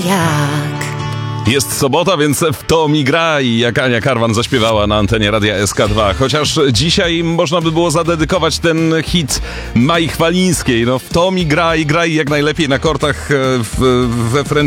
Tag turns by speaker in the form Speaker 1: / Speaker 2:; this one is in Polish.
Speaker 1: Jak?
Speaker 2: Jest sobota, więc w to mi gra i jak Ania Karwan zaśpiewała na antenie Radia SK2. Chociaż dzisiaj można by było zadedykować ten hit Mai Chwalińskiej. No w to mi gra i graj jak najlepiej na kortach we French